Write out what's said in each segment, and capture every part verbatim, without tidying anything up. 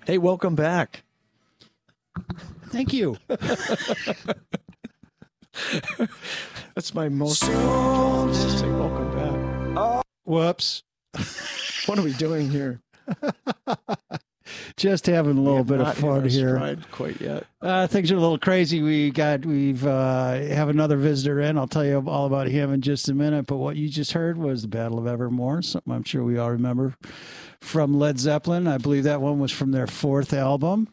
Hey, welcome back. Thank you. That's my most. Just say welcome back. Oh, whoops. What are we doing here? Just having a little bit of fun here. Not quite yet. Uh, things are a little crazy. We got we've uh, have another visitor in. I'll tell you all about him in just a minute. But what you just heard was the Battle of Evermore, something I'm sure we all remember from Led Zeppelin. I believe that one was from their fourth album.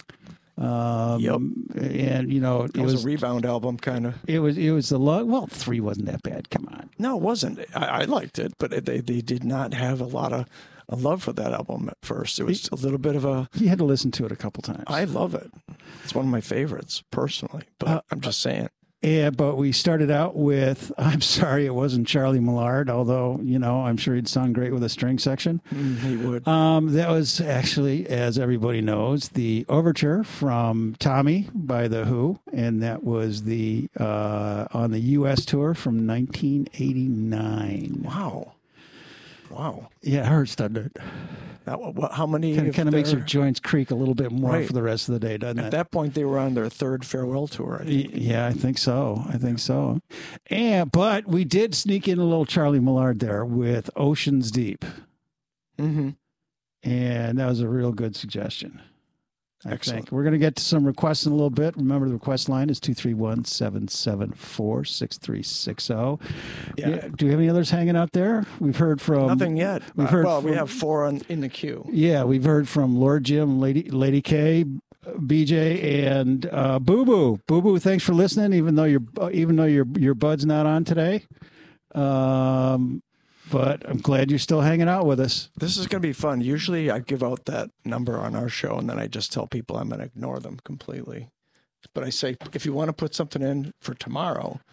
Um, yep. And you know, it, it was, was a rebound album, kind of. It was. It was the long. Well, three wasn't that bad. Come on. No, it wasn't. I, I liked it, but they they did not have a lot of a love for that album at first. It was a little bit of a. You had to listen to it a couple times. I love it. It's one of my favorites personally, but uh, I'm just saying. Yeah, but we started out with, I'm sorry it wasn't Charlie Millard, although, you know, I'm sure he'd sound great with a string section. Mm, he would. Um, that was actually, as everybody knows, the overture from Tommy by The Who, and that was the uh, on the U S tour from nineteen eighty-nine. Wow. Wow. Yeah, it hurts, doesn't it? That, what, how many? Kind of, kind of makes your joints creak a little bit more right. for the rest of the day, doesn't At it? At that point, they were on their third farewell tour, I think. Yeah, I think so. I think so. And but we did sneak in a little Charlie Millard there with Oceans Deep. Mm-hmm. And that was a real good suggestion. I Excellent. think. We're going to get to some requests in a little bit. Remember, the request line is two three one, seven seven four, six three six zero. Yeah. Yeah. Do we have any others hanging out there? We've heard from... Nothing yet. We've uh, heard well, from, we have four on, in the queue. Yeah, we've heard from Lord Jim, Lady Lady K, B J, and uh, Boo Boo. Boo Boo, thanks for listening, even though your even though your your bud's not on today. Um... But I'm glad you're still hanging out with us. This is going to be fun. Usually I give out that number on our show, and then I just tell people I'm going to ignore them completely. But I say, if you want to put something in for tomorrow,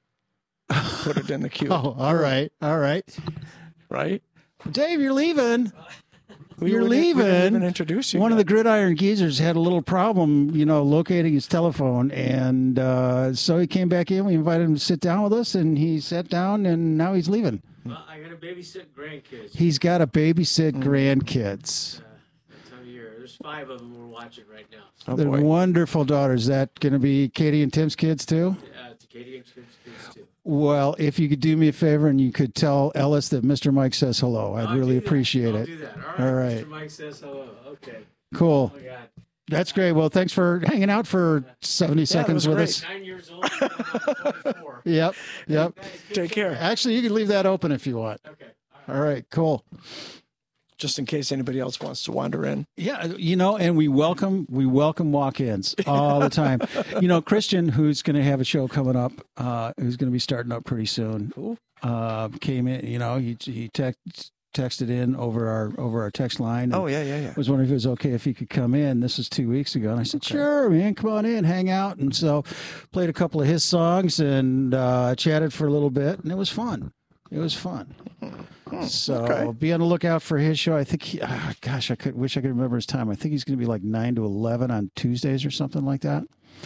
put it in the queue. Oh, all right. All right. Right? Dave, you're leaving. We You're were, leaving. We didn't even introduce you. One yet. of the Gridiron Geezers had a little problem, you know, locating his telephone, and uh, so he came back in. We invited him to sit down with us, and he sat down, and now he's leaving. Well, I got to babysit grandkids. He's got to babysit mm. grandkids. Uh, that time of year. There's five of them we're watching right now. Oh, They're boy. wonderful daughters. Is that going to be Katie and Tim's kids, too? Uh, it's Katie and Tim's kids, too. Well, if you could do me a favor and you could tell Ellis that Mister Mike says hello, I'd I'll really do that. appreciate I'll it. do that. All right. All right. Mister Mike says hello. Okay. Cool. Oh, my God. That's great. Well, thanks for hanging out for seventy yeah, seconds with great. us. Nine years old. twenty-four. Yep. Yep. Take care. Actually, you can leave that open if you want. Okay. All right. All right. Cool. Just in case anybody else wants to wander in. Yeah, you know, and we welcome we welcome walk-ins all the time. You know, Christian, who's going to have a show coming up, uh, who's going to be starting up pretty soon, Cool. uh, came in. You know, he he text, texted in over our over our text line. Oh yeah, yeah, yeah. Was wondering if it was okay if he could come in. This was two weeks ago, and I said, Okay. "Sure, man, come on in, hang out." And so, played a couple of his songs and uh, chatted for a little bit, and it was fun. It was fun. So okay. be on the lookout for his show. I think he, ah, gosh, I could wish I could remember his time. I think he's going to be like nine to eleven on Tuesdays or something like that.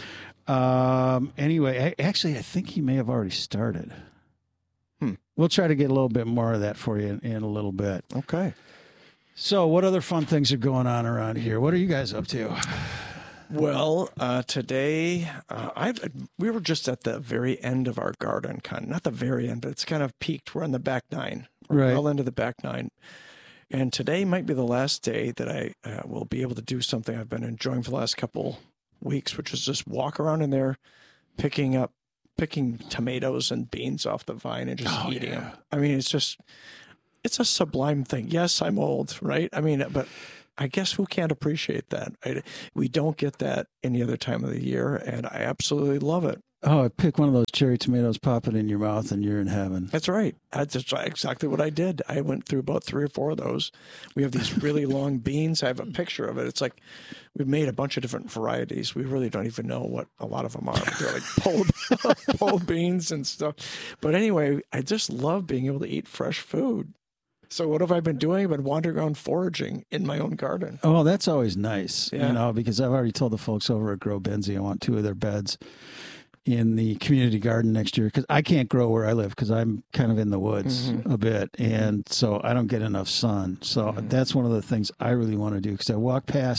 Um, anyway, I, actually, I think he may have already started. Hmm. We'll try to get a little bit more of that for you in, in a little bit. Okay. So what other fun things are going on around here? What are you guys up to? Well, uh, today uh, I we were just at the very end of our garden, kind of, not the very end, but it's kind of peaked. We're in the back nine, we're Right. well into the back nine, and today might be the last day that I uh, will be able to do something I've been enjoying for the last couple weeks, which is just walk around in there, picking up, picking tomatoes and beans off the vine and just Oh, eating yeah. them. I mean, it's just, it's a sublime thing. Yes, I'm old, right? I mean, but I guess who can't appreciate that? I, we don't get that any other time of the year, and I absolutely love it. Oh, pick one of those cherry tomatoes, pop it in your mouth, and you're in heaven. That's right. That's exactly what I did. I went through about three or four of those. We have these really long beans. I have a picture of it. It's like we've made a bunch of different varieties. We really don't even know what a lot of them are. They're like pulled, pulled beans and stuff. But anyway, I just love being able to eat fresh food. So what have I been doing? I've been wandering around foraging in my own garden. Oh, that's always nice, Yeah. you know, because I've already told the folks over at Grow Benzie I want two of their beds in the community garden next year because I can't grow where I live because I'm kind of in the woods Mhm. a bit, and so I don't get enough sun. So Mhm. that's one of the things I really want to do because I walk past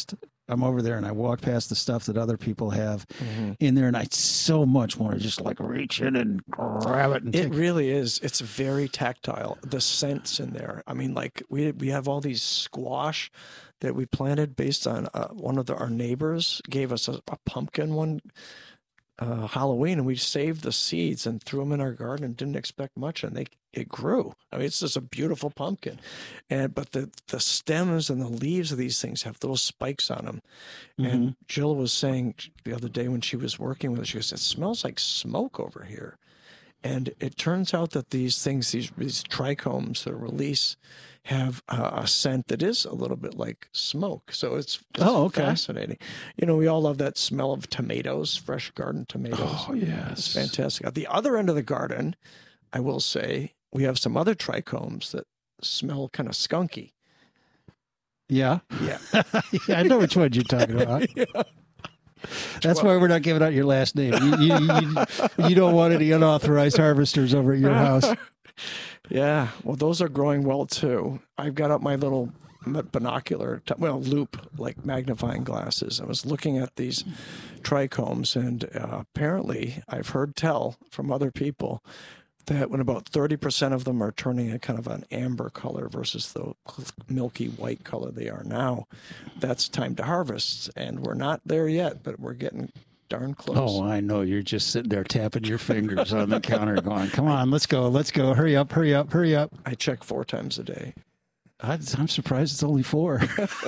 I'm over there and I walk past the stuff that other people have Mm-hmm. in there, and I so much want to just like reach in and grab it. And It take really is. It's very tactile. The scents in there. I mean, like we we have all these squash that we planted based on uh, one of the, our neighbors gave us a, a pumpkin one uh, Halloween, and we saved the seeds and threw them in our garden and didn't expect much, and they it grew. I mean, it's just a beautiful pumpkin, and but the the stems and the leaves of these things have little spikes on them. And Jill was saying the other day when she was working with it, she goes, "It smells like smoke over here." And it turns out that these things, these, these trichomes that release, have uh, a scent that is a little bit like smoke. So it's, it's Oh, okay. fascinating. You know, we all love that smell of tomatoes, fresh garden tomatoes. Oh, yes. It's fantastic. At the other end of the garden, I will say, we have some other trichomes that smell kind of skunky. Yeah. Yeah. Yeah, I know which one you're talking about. Yeah. That's why we're not giving out your last name. You, you, you, you don't want any unauthorized harvesters over at your house. Yeah, well, those are growing well too. I've got up my little binocular, well, loop, like magnifying glasses. I was looking at these trichomes, and uh, apparently I've heard tell from other people that when about thirty percent of them are turning a kind of an amber color versus the milky white color they are now, that's time to harvest. And we're not there yet, but we're getting darn close. Oh, I know. You're just sitting there tapping your fingers on the counter going, come on, let's go, let's go. Hurry up, hurry up, hurry up. I check four times a day. I, I'm surprised it's only four.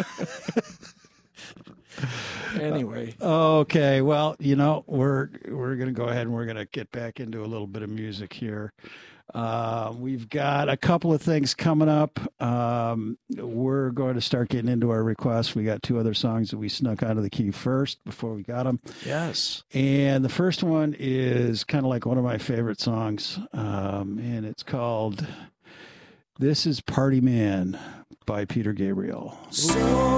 Anyway. Okay, well, you know, we're we're going to go ahead and we're going to get back into a little bit of music here. Uh, we've got a couple of things coming up. Um, we're going to start getting into our requests. We got two other songs that we snuck out of the queue first before we got them. Yes. And the first one is kind of like one of my favorite songs, um, and it's called This is Party Man by Peter Gabriel. So